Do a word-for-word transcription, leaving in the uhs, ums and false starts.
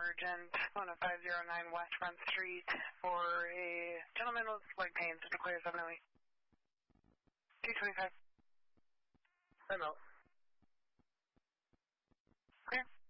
emergent, one oh five oh nine West Front Street for a gentleman with leg pain to declare seven oh eight. two twenty-five. I'm out. Clear.